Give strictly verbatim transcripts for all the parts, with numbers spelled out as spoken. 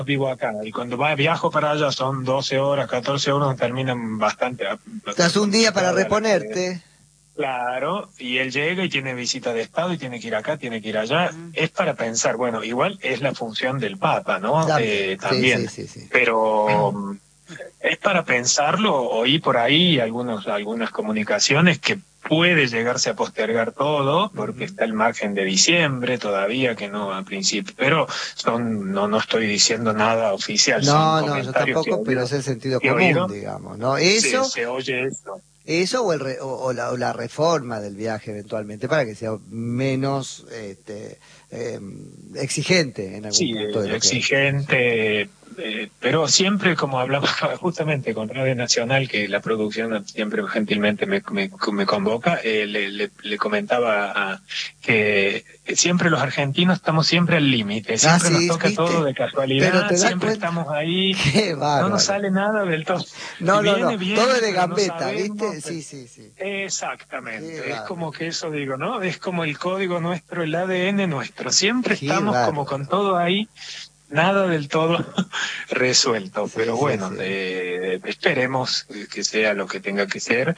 vivo acá y cuando va, viajo para allá son doce horas, catorce horas, terminan bastante. Estás un día para complicada la- reponerte. Claro, y él llega y tiene visita de Estado y tiene que ir acá, tiene que ir allá. Mm. Es para pensar, bueno, igual es la función del Papa, ¿no? También, Eh, sí, también, sí, sí, sí. pero mm, es para pensarlo, oí por ahí algunos, algunas comunicaciones que puede llegarse a postergar todo, porque Ujú. está el margen de diciembre todavía, que no a principio, pero son, no, no estoy diciendo nada oficial, son No, no, yo comentarios que he tampoco, pero oído, es el sentido que he común, oído, digamos, ¿no? se, Eso, se oye eso. eso o, el re- o, o la, o la reforma del viaje eventualmente para que sea menos este, eh, exigente en algún Sí, punto de eh, lo que... exigente, eh, pero siempre como hablamos justamente con Radio Nacional, que la producción siempre gentilmente me, me, me convoca, eh, le, le, le comentaba a- que siempre los argentinos estamos siempre al límite, Ah, siempre nos sí, toca todo ¿viste? de Pero casualidad, te das siempre cuenta, estamos ahí, qué no nos bárbaro. sale nada del todo. Si No, no, no, viene, todo es viene, de pero no gambeta, sabemos. ¿viste? Pero- Sí, sí, sí. Qué Exactamente, es como bárbaro, que eso digo, ¿no? Es como el código nuestro, el A D N nuestro, siempre qué estamos como con bárbaro. todo ahí, nada del todo resuelto, Sí, pero sí, bueno, sí. eh, esperemos que sea lo que tenga que ser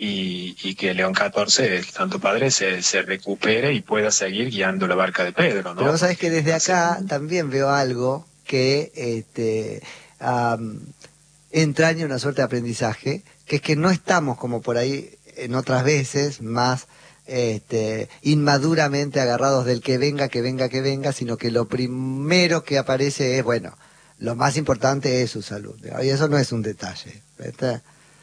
y, y que León catorce, el Santo Padre, se, se recupere y pueda seguir guiando la barca de Pedro, Pero ¿no? vos sabés que Porque desde hace... acá también veo algo que este, am, entraña una suerte de aprendizaje, que es que no estamos como por ahí en otras veces más este, inmaduramente agarrados del que venga, que venga, que venga, sino que lo primero que aparece es, bueno, lo más importante es su salud. Y eso no es un detalle. ¿Viste?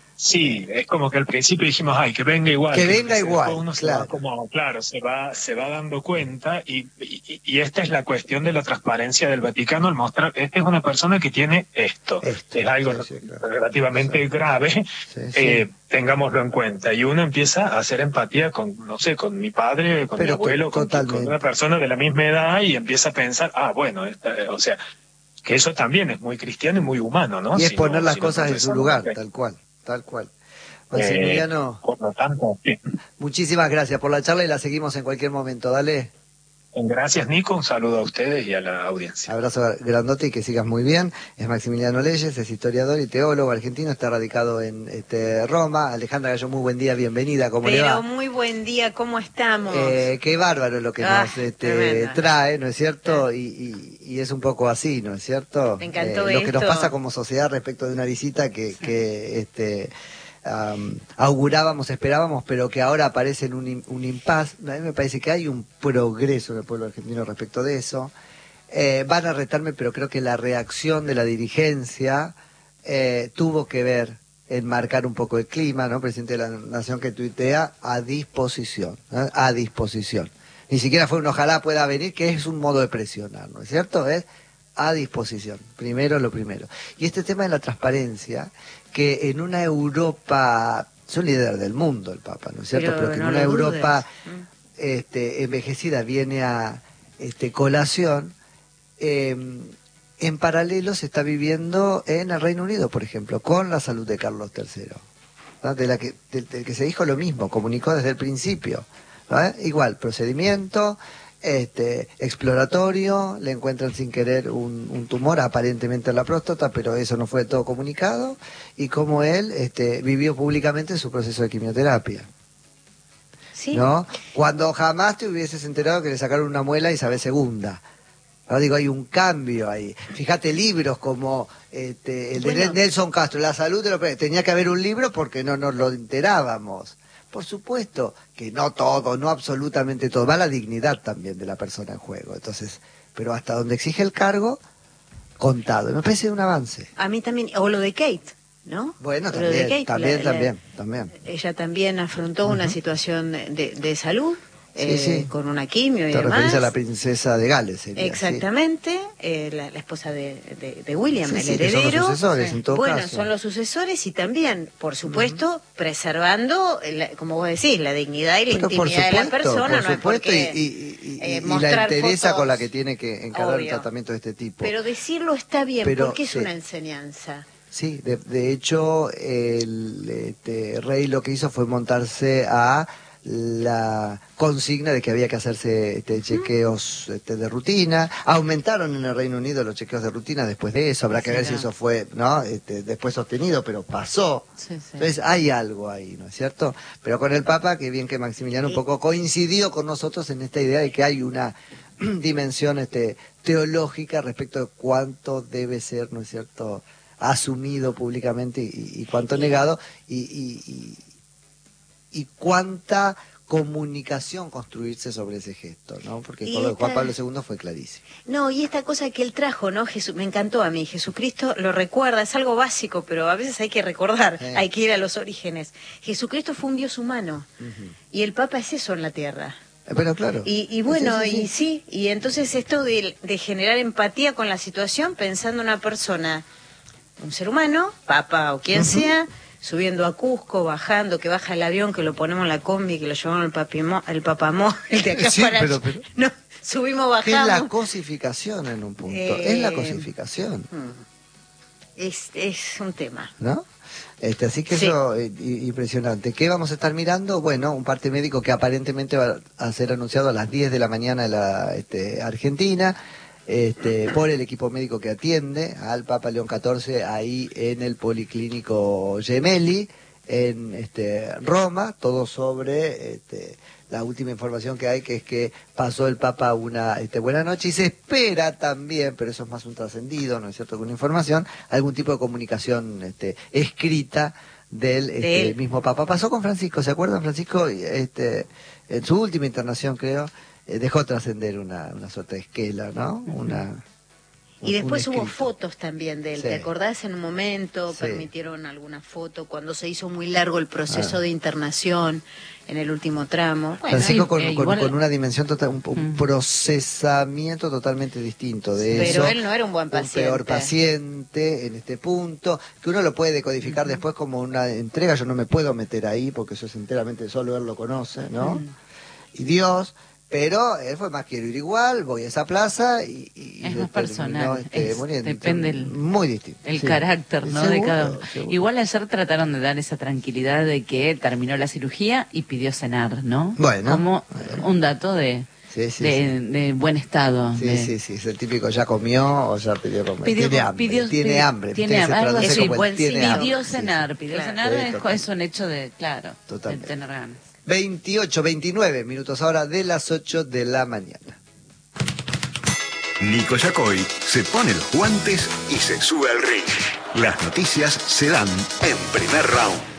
Sí, es como que al principio dijimos, ay, que venga igual, Que que venga después igual, uno se va claro. como, claro, se va, se va dando cuenta y, y, y esta es la cuestión de la transparencia del Vaticano al mostrar, esta es una persona que tiene esto, Esto, es algo sí, sí, claro. Sí, relativamente grave, sí, sí. eh, tengámoslo en cuenta. Y uno empieza a hacer empatía con, no sé, con mi padre, con mi Pero to- abuelo, con, qui- con una totalmente. persona de la misma edad y empieza a pensar, ah, bueno, esta, eh, o sea, que eso también es muy cristiano y muy humano, ¿no? Y es Si poner lo, las si lo cosas en su procesamos lugar, así. tal cual, tal cual. Eh, Maximiliano, por lo tanto, sí. muchísimas gracias por la charla y la seguimos en cualquier momento. Dale, Gracias, Nico. Un saludo a ustedes y a la audiencia. abrazo grandote y que sigas muy bien. Es Maximiliano Leyes, es historiador y teólogo argentino, está radicado en este, Roma. Alejandra Gallo, muy buen día, bienvenida, ¿cómo le Pero va? muy buen día, ¿cómo estamos? Eh, qué bárbaro lo que Ah, nos este, tremendo. trae, ¿no es Ah, cierto? Y, y- y es un poco así, ¿no es cierto? me Eh, encantó lo que nos pasa esto. como sociedad respecto de una visita que, Sí. que este, am, augurábamos, esperábamos, pero que ahora aparece en un, im- un impas. A mí me parece que hay un progreso en el pueblo argentino respecto de eso. Eh, van a retarme, pero creo que la reacción de la dirigencia eh, tuvo que ver en marcar un poco el clima, ¿no? Presidente de la Nación que tuitea a disposición, ¿eh? A disposición. Ni siquiera fue un ojalá pueda venir, que es un modo de presionar, ¿no es cierto? Es a disposición, primero lo primero. Y este tema de la transparencia, que en una Europa, es un líder del mundo el Papa, ¿no es cierto? Pero Pero que en no una lo dudes. Europa este, envejecida viene a este, colación, eh, en paralelo se está viviendo en el Reino Unido, por ejemplo, con la salud de Carlos tercero, ¿no? De la que, del, del que se dijo lo mismo, comunicó desde el principio, ¿no? ¿Eh? Igual, procedimiento este, exploratorio, le encuentran sin querer un, un tumor aparentemente en la próstata, pero eso no fue todo comunicado, y como él este, vivió públicamente su proceso de quimioterapia. Sí, ¿No? Cuando jamás te hubieses enterado que le sacaron una muela y sabés segunda. ¿No? Digo, hay un cambio ahí. Fíjate, libros como este, el de bueno, Nelson Castro, La salud de los... Tenía que haber un libro porque no nos lo enterábamos. Por supuesto que no todo, no absolutamente todo. Va la dignidad también de la persona en juego. Entonces, pero hasta donde exige el cargo, contado. Me parece un avance. a mí también, o lo de Kate, ¿no? Bueno, Lo de también, Kate, también, la- la- también, también. ella también afrontó una Ujú. situación de, de salud, Sí, eh, sí. con una quimio y Te referís a la demás. princesa de Gales, sería, sí. Exactamente, eh, la, la esposa de, de- de William, Sí, el sí, que son los heredero. sucesores, Sí. en todo Bueno, caso. son los sucesores y también, por supuesto, preservando, la- como vos decís, la dignidad y la Pero por intimidad de la supuesto, persona. por No es supuesto, y, porque y, y- eh, y la mostrar entereza fotos, con la que tiene que encarar el obvio. tratamiento de este tipo. Pero decirlo está bien, Pero, porque es sí. una enseñanza. Sí, de, de hecho, el este, rey lo que hizo fue montarse a la consigna de que había que hacerse este, chequeos este, de rutina. Aumentaron en el Reino Unido los chequeos de rutina después de eso. Habrá que ver si eso fue no este, después sostenido, pero pasó. Sí, sí. Entonces hay algo ahí, ¿no es cierto? Pero con el Papa, que bien que Maximiliano un poco coincidió con nosotros en esta idea de que hay una dimensión este, teológica respecto de cuánto debe ser, ¿no es cierto?, asumido públicamente y, y cuánto negado, y, y, y, y cuánta comunicación construirse sobre ese gesto, ¿no? Porque con lo de Juan Pablo segundo fue clarísimo. No, y esta cosa que él trajo, ¿no? Jesús, me encantó a mí, Jesucristo lo recuerda, es algo básico, pero a veces hay que recordar, eh. hay que ir a los orígenes. Jesucristo fue un Dios humano, uh-huh. y el Papa es eso en la tierra. Pero claro. Y, y bueno, sí, sí, sí. y sí, y entonces esto de, de generar empatía con la situación, pensando en una persona, un ser humano, Papa o quien uh-huh. sea, subiendo a Cusco, bajando, que baja el avión, que lo ponemos en la combi, que lo llevamos al papimo, el papamó, el de acá sí, para pero, pero... no, subimos, bajamos. Es la cosificación en un punto, eh... es la cosificación. Es, es un tema. ¿No? Este, así que sí. Eso es impresionante. ¿Qué vamos a estar mirando? Bueno, un parte médico que aparentemente va a ser anunciado a las diez de la mañana en la este, Argentina. Este, por el equipo médico que atiende al Papa León catorce ahí en el Policlínico Gemelli en este, Roma, todo sobre este, la última información que hay, que es que pasó el Papa una este, buena noche, y se espera también, pero eso es más un trascendido, ¿no es cierto?, con información, algún tipo de comunicación este, escrita del este, de mismo Papa. Pasó con Francisco, ¿se acuerdan? Francisco, este, en su última internación, creo, dejó trascender una, una suerte de esquela, ¿no? Una, y después hubo fotos también de él, sí. ¿te acordás? En un momento sí. permitieron alguna foto cuando se hizo muy largo el proceso ah. de internación en el último tramo. Bueno, Francisco con, eh, con, igual... con una dimensión total, un, un mm. procesamiento totalmente distinto de Pero eso. Pero él no era un buen paciente. Un peor paciente en este punto, que uno lo puede decodificar mm-hmm. después como una entrega. Yo no me puedo meter ahí porque eso es enteramente, solo él lo conoce, ¿no? Mm. Y Dios... Pero él fue más, quiero ir igual, voy a esa plaza y... y es más personal, este, es, muriendo, depende el, muy distinto, el sí. carácter, ¿no? Seguro, de cada uno. Seguro. Igual ayer trataron de dar esa tranquilidad de que terminó la cirugía y pidió cenar, ¿no? Bueno. Como bueno. un dato de, sí, sí, de, sí. de buen estado. Sí, de... sí, sí, es el típico, ya comió o ya pidió comer. Pidió, tiene hambre, pidió, tiene pidió, hambre. Tiene hambre, algo así, buen tiene sí, pidió hambre. cenar, sí, pidió claro. cenar, sí, es, es un hecho de, claro, totalmente. de tener ganas. veintiocho, veintinueve minutos ahora de las ocho de la mañana. Nico Yacoy se pone los guantes y se sube al ring. Las noticias se dan en Primer Round.